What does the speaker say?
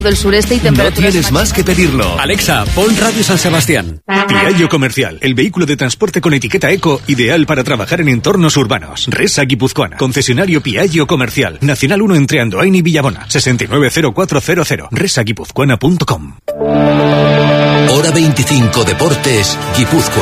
del sureste y temperaturas. No tienes más que pedirlo. Alexa, pon Radio San Sebastián. Piaggio Comercial, el vehículo de transporte con etiqueta eco, ideal para trabajar en entornos urbanos. Resa Guipuzcoana, concesionario Piaggio Comercial, Nacional 1 entre Andoain y Villabona, 690400, resaguipuzcoana.com. Hora 25 Deportes, Guipúzcoa.